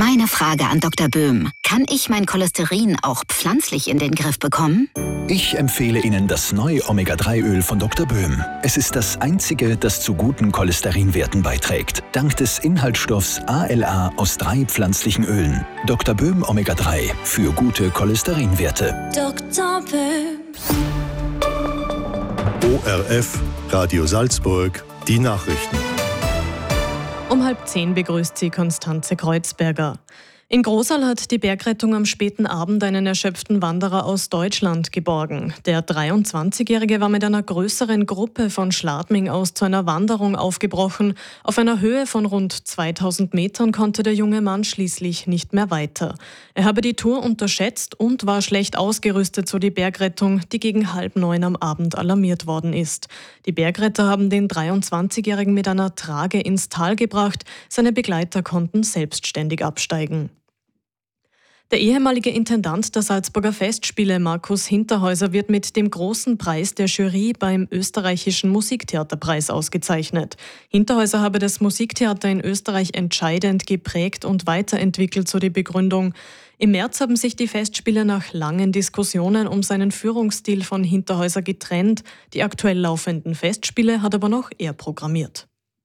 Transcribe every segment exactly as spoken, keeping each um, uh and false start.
Meine Frage an Doktor Böhm. Kann ich mein Cholesterin auch pflanzlich in den Griff bekommen? Ich empfehle Ihnen das neue Omega drei Öl von Doktor Böhm. Es ist das einzige, das zu guten Cholesterinwerten beiträgt. Dank des Inhaltsstoffs A L A aus drei pflanzlichen Ölen. Doktor Böhm Omega drei für gute Cholesterinwerte. Doktor Böhm. O R F, Radio Salzburg, die Nachrichten. Um halb zehn begrüßt sie Konstanze Kreuzberger. In Großal hat die Bergrettung am späten Abend einen erschöpften Wanderer aus Deutschland geborgen. Der dreiundzwanzigjährige war mit einer größeren Gruppe von Schladming aus zu einer Wanderung aufgebrochen. Auf einer Höhe von rund zweitausend Metern konnte der junge Mann schließlich nicht mehr weiter. Er habe die Tour unterschätzt und war schlecht ausgerüstet, so die Bergrettung, die gegen halb neun am Abend alarmiert worden ist. Die Bergretter haben den dreiundzwanzigjährigen mit einer Trage ins Tal gebracht. Seine Begleiter konnten selbstständig absteigen. Der ehemalige Intendant der Salzburger Festspiele, Markus Hinterhäuser, wird mit dem großen Preis der Jury beim österreichischen Musiktheaterpreis ausgezeichnet. Hinterhäuser habe das Musiktheater in Österreich entscheidend geprägt und weiterentwickelt, so die Begründung. Im März haben sich die Festspiele nach langen Diskussionen um seinen Führungsstil von Hinterhäuser getrennt. Die aktuell laufenden Festspiele hat aber noch er programmiert.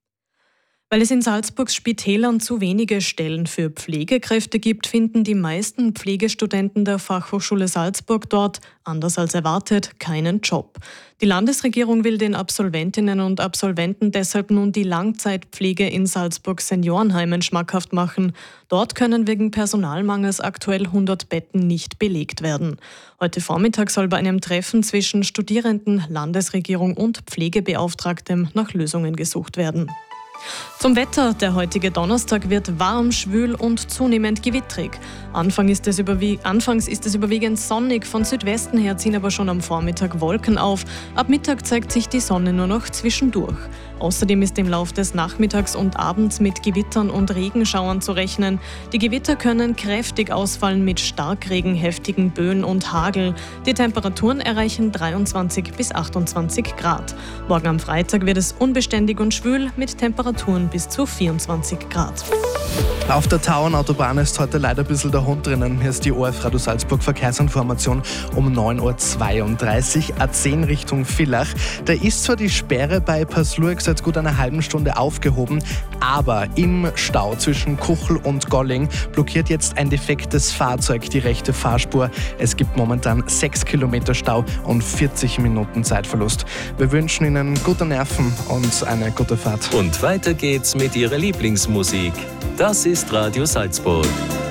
Weil es in Salzburgs Spitälern zu wenige Stellen für Pflegekräfte gibt, finden die meisten Pflegestudenten der Fachhochschule Salzburg dort, anders als erwartet, keinen Job. Die Landesregierung will den Absolventinnen und Absolventen deshalb nun die Langzeitpflege in Salzburgs Seniorenheimen schmackhaft machen. Dort können wegen Personalmangels aktuell hundert Betten nicht belegt werden. Heute Vormittag soll bei einem Treffen zwischen Studierenden, Landesregierung und Pflegebeauftragtem nach Lösungen gesucht werden. Zum Wetter. Der heutige Donnerstag wird warm, schwül und zunehmend gewittrig. Anfang ist es überwie- Anfangs ist es überwiegend sonnig, von Südwesten her ziehen aber schon am Vormittag Wolken auf. Ab Mittag zeigt sich die Sonne nur noch zwischendurch. Außerdem ist im Lauf des Nachmittags und Abends mit Gewittern und Regenschauern zu rechnen. Die Gewitter können kräftig ausfallen mit Starkregen, heftigen Böen und Hagel. Die Temperaturen erreichen dreiundzwanzig bis achtundzwanzig Grad. Morgen am Freitag wird es unbeständig und schwül mit Temperaturen bis zu vierundzwanzig Grad. Auf der Tauernautobahn ist heute leider ein bisschen der Hund drinnen. Hier ist die O R F Radio Salzburg Verkehrsinformation um neun Uhr zweiunddreißig, A zehn Richtung Villach. Da ist zwar die Sperre bei Passlurg seit gut einer halben Stunde aufgehoben, aber im Stau zwischen Kuchel und Golling blockiert jetzt ein defektes Fahrzeug die rechte Fahrspur. Es gibt momentan sechs Kilometer Stau und vierzig Minuten Zeitverlust. Wir wünschen Ihnen gute Nerven und eine gute Fahrt. Und weiter geht's mit Ihrer Lieblingsmusik. Das ist Radio Salzburg.